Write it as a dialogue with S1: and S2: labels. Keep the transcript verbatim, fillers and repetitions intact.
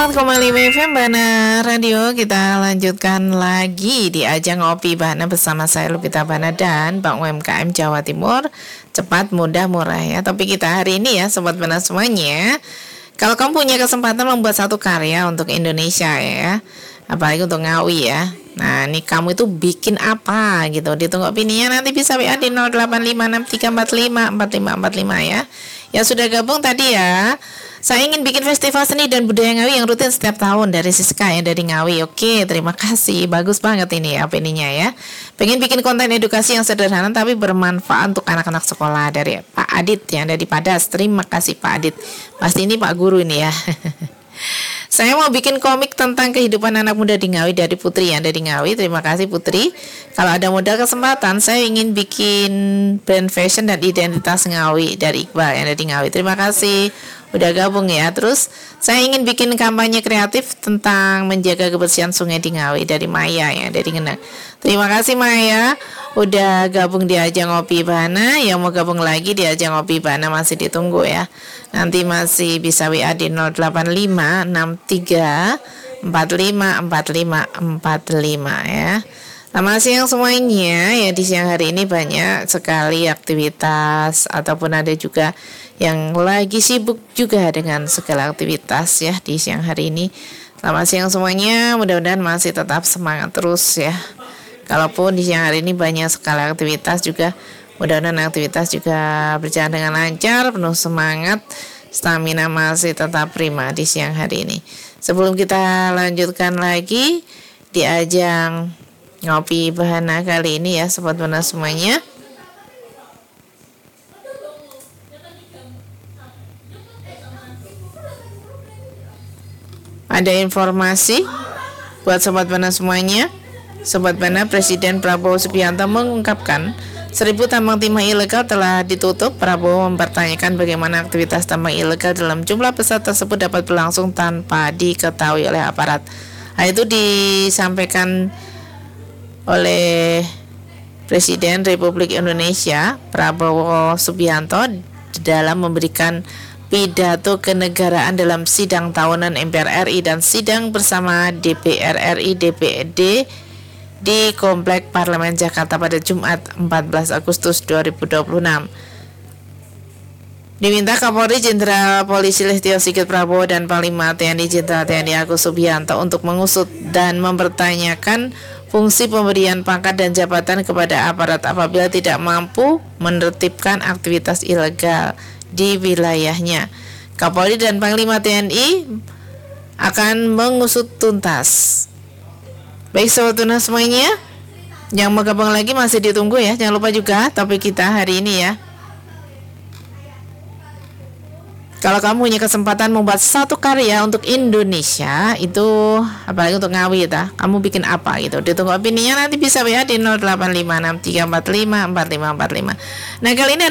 S1: empat koma lima F M Bana Radio. Kita lanjutkan lagi di ajang Ngopi Bana bersama saya Lupita Bana dan Bank U M K M Jawa Timur. Cepat, mudah, murah ya. Topik kita hari ini ya Sobat Bana semuanya, kalau kamu punya kesempatan membuat satu karya untuk Indonesia ya, apalagi untuk Ngawi ya, nah ini kamu itu bikin apa gitu. Ditunggu opininya, nanti bisa W A di nol delapan lima enam tiga empat lima empat lima empat lima ya. Yang sudah gabung tadi ya, saya ingin bikin festival seni dan budaya Ngawi yang rutin setiap tahun dari Siska ya, dari Ngawi. Oke, terima kasih, bagus banget ini ya opininya ya. Pengen bikin konten edukasi yang sederhana tapi bermanfaat untuk anak-anak sekolah, dari Pak Adit ya, dari Padas. Terima kasih Pak Adit, pasti ini Pak Guru ini ya. Saya mau bikin komik tentang kehidupan anak muda di Ngawi, dari Putri yang dari Ngawi. Terima kasih Putri. Kalau ada modal kesempatan, saya ingin bikin brand fashion dan identitas Ngawi, dari Iqbal yang dari Ngawi. Terima kasih udah gabung ya. Terus saya ingin bikin kampanye kreatif tentang menjaga kebersihan sungai di Ngawi, dari Maya ya, dari Ngenang. Terima kasih Maya udah gabung di ajang Ngopi Bana. Yang mau gabung lagi di ajang Ngopi Bana masih ditunggu ya. Nanti masih bisa W A di nol delapan lima enam tiga empat lima empat lima empat lima ya. Selamat siang semuanya ya. Di siang hari ini banyak sekali aktivitas, ataupun ada juga yang lagi sibuk juga dengan segala aktivitas ya di siang hari ini. Selamat siang semuanya, mudah-mudahan masih tetap semangat terus ya. Kalaupun di siang hari ini banyak sekali aktivitas juga, mudah-mudahan aktivitas juga berjalan dengan lancar, penuh semangat, stamina masih tetap prima di siang hari ini. Sebelum kita lanjutkan lagi di ajang Ngopi Bana kali ini ya Sobat Bana semuanya, ada informasi buat Sobat Bana semuanya. Sobat Bana, Presiden Prabowo Subianto mengungkapkan seribu tambang timah ilegal telah ditutup. Prabowo mempertanyakan bagaimana aktivitas tambang ilegal dalam jumlah besar tersebut dapat berlangsung tanpa diketahui oleh aparat. Hal itu disampaikan oleh Presiden Republik Indonesia Prabowo Subianto dalam memberikan pidato kenegaraan dalam sidang tahunan M P R R I dan sidang bersama D P R R I D P D di Komplek Parlemen Jakarta pada Jumat empat belas Agustus dua ribu dua puluh enam. Diminta Kapolri Jenderal Polisi Listio Sigit Prabowo dan Panglima T N I Jenderal T N I Agus Subianto untuk mengusut dan mempertanyakan fungsi pemberian pangkat dan jabatan kepada aparat apabila tidak mampu menertibkan aktivitas ilegal di wilayahnya. Kapolri dan Panglima T N I akan mengusut tuntas. Baik Sobat Tuna semuanya, yang mau gabung lagi masih ditunggu ya. Jangan lupa juga topik kita hari ini ya. Kalau kamu punya kesempatan membuat satu karya untuk Indonesia, itu apalagi untuk Ngawi ya, kamu bikin apa gitu. Ditunggu opininya, nanti bisa W A di nol delapan lima enam tiga empat lima empat lima empat lima. Nah kali ini